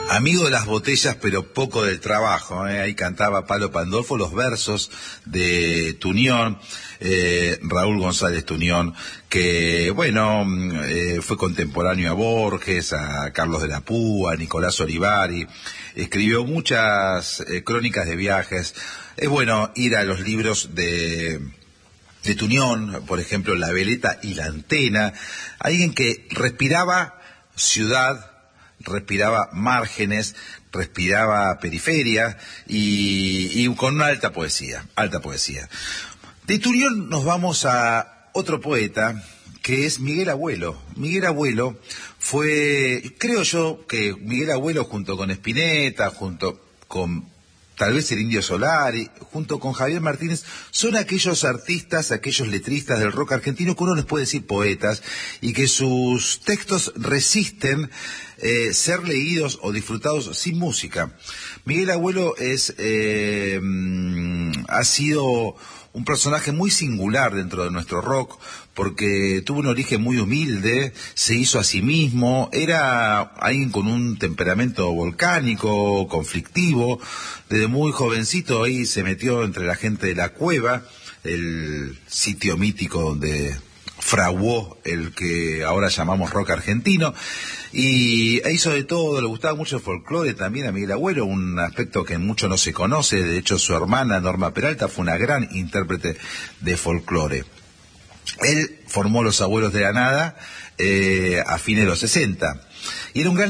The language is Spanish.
Amigo de las botellas, pero poco del trabajo, ¿eh? Ahí cantaba Palo Pandolfo los versos de Tunión, Raúl González Tunión, que, bueno, fue contemporáneo a Borges, a Carlos de la Púa, a Nicolás Olivari. Escribió muchas crónicas de viajes. Es bueno ir a los libros de Tunión, por ejemplo, La Veleta y la Antena. Alguien que respiraba ciudad, respiraba márgenes, respiraba periferia y con una alta poesía. De Tunión nos vamos a otro poeta que es Miguel Abuelo. Miguel Abuelo fue, creo yo que Miguel Abuelo junto con Spinetta, junto con tal vez el Indio Solari, junto con Javier Martínez, son aquellos artistas, aquellos letristas del rock argentino que uno les puede decir poetas y que sus textos resisten ser leídos o disfrutados sin música. Miguel Abuelo ha sido un personaje muy singular dentro de nuestro rock, porque tuvo un origen muy humilde, se hizo a sí mismo, era alguien con un temperamento volcánico, conflictivo. Desde muy jovencito ahí se metió entre la gente de La Cueva, el sitio mítico donde fraguó el que ahora llamamos rock argentino, y hizo de todo. Le gustaba mucho el folclore también a Miguel Abuelo, un aspecto que mucho no se conoce. De hecho, su hermana Norma Peralta fue una gran intérprete de folclore. Él formó Los Abuelos de la Nada a fines de los 60 y era un gran